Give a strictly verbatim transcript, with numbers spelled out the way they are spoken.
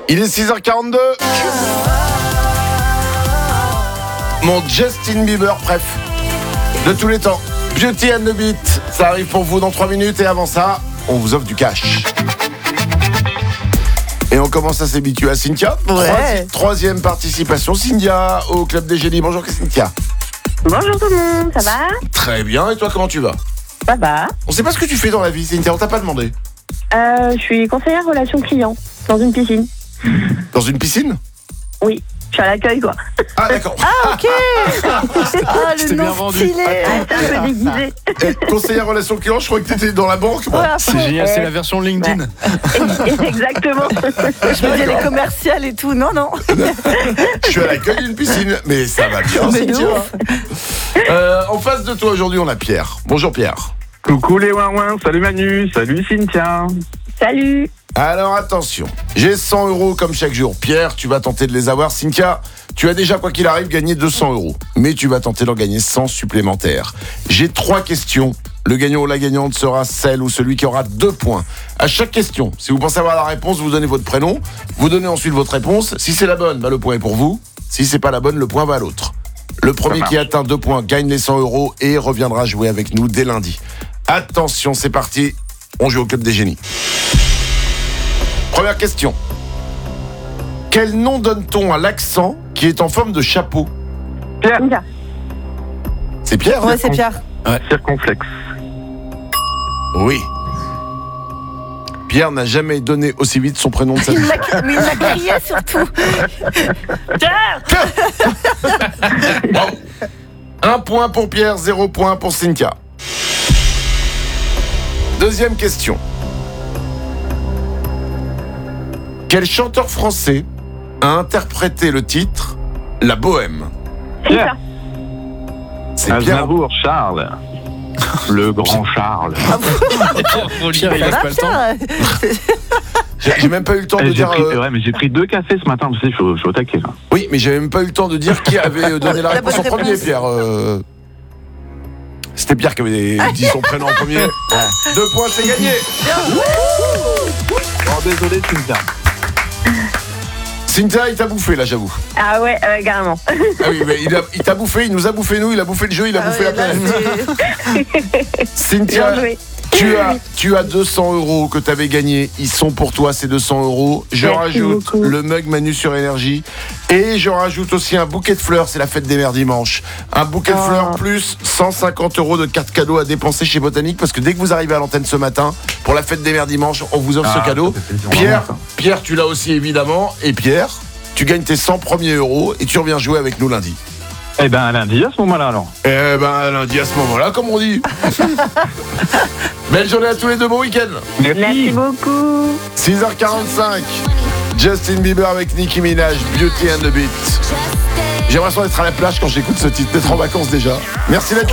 Il est six heures quarante-deux. Mon Justin Bieber préf de tous les temps. Beauty and the Beat, ça arrive pour vous dans trois minutes et avant ça, on vous offre du cash. Et on commence à s'habituer à Cynthia. Ouais. Troisi- troisième participation, Cynthia, au Club des Génies. Bonjour Cynthia. Bonjour tout le monde, ça va? Très bien, et toi comment tu vas? Ça va. On sait pas ce que tu fais dans la vie, Cynthia, on t'a pas demandé. Euh, je suis conseillère relations clients dans une piscine. Dans une piscine? Oui, je suis à l'accueil quoi. Ah d'accord. Ah, ok. Ah, le bien nom vendu. stylé. C'est un peu déguisé. Eh, conseillère relations clients, je crois que t'étais dans la banque. moi. Ouais, C'est génial, c'est la version LinkedIn. Exactement. je me dis les commerciales et tout. Non, non. Je suis à l'accueil d'une piscine, mais ça va bien, Mais de Cynthia. ouf. Euh, en face de toi aujourd'hui, on a Pierre. Bonjour Pierre. Coucou les ouin salut Manu, salut Cynthia. Salut. Alors attention, j'ai cent euros comme chaque jour. Pierre, tu vas tenter de les avoir. Cynthia, tu as déjà, quoi qu'il arrive, gagné deux cents euros. Mais tu vas tenter d'en gagner cent supplémentaires. J'ai trois questions. Le gagnant ou la gagnante sera celle ou celui qui aura deux points. À chaque question, si vous pensez avoir la réponse, vous donnez votre prénom. Vous donnez ensuite votre réponse. Si c'est la bonne, bah, le point est pour vous. Si c'est pas la bonne, le point va à l'autre. Le premier qui atteint deux points gagne les cent euros et reviendra jouer avec nous dès lundi. Attention, c'est parti. On joue au Club des Génies. Première question. Quel nom donne-t-on à l'accent qui est en forme de chapeau? Pierre, Cynthia. C'est Pierre? Ouais, c'est Pierre. circonflexe. Oui. Pierre n'a jamais donné aussi vite son prénom de sa vie. Il l'a, mais il l'a crié surtout. Bravo. Un point pour Pierre, zéro point pour Cynthia. Deuxième question. Quel chanteur français a interprété le titre La Bohème? Cynthia. C'est Pierre. Aznavour, Charles. Le grand Charles. Pierre, il Ça laisse va, pas le temps. Pierre. J'ai, j'ai même pas eu le temps Eh, de j'ai dire. pris, euh, ouais, mais j'ai pris deux cafés ce matin, je suis au, je suis au taquet là. Oui, mais j'avais même pas eu le temps de dire qui avait euh, donné la La réponse en bonne premier, réponse. Pierre. euh. C'était Pierre qui avait dit son prénom en premier. Deux points, c'est gagné. Oh, désolé Cynthia. Cynthia, il t'a bouffé là, j'avoue. Ah ouais, euh, carrément. Ah oui, mais il, a- il t'a bouffé, il nous a bouffé nous, il a bouffé le jeu, il a Ah bouffé ouais, la là, planète. c'est- Cynthia, Bien joué. tu as, tu as deux cents euros que tu avais gagnés. Ils sont pour toi, ces deux cents euros. Je Merci rajoute beaucoup. le mug Manu sur Énergie. Et je rajoute aussi un bouquet de fleurs. C'est la fête des mères dimanche. Un bouquet de Oh. fleurs plus cent cinquante euros de cartes cadeaux à dépenser chez Botanique. Parce que dès que vous arrivez à l'antenne ce matin, pour la fête des mères dimanche, on vous offre Ah, ce cadeau. ça fait plaisir, Pierre, vraiment, Pierre, tu l'as aussi évidemment. Et Pierre, tu gagnes tes cent premiers euros et tu reviens jouer avec nous lundi. Eh ben lundi à ce moment-là alors. Eh ben lundi à ce moment-là, comme on dit. Belle journée à tous les deux, bon week-end. Merci beaucoup. six heures quarante-cinq, Justin Bieber avec Nicki Minaj, Beauty and the Beat. J'ai l'impression d'être à la plage quand j'écoute ce titre, d'être en vacances déjà. Merci d'être là.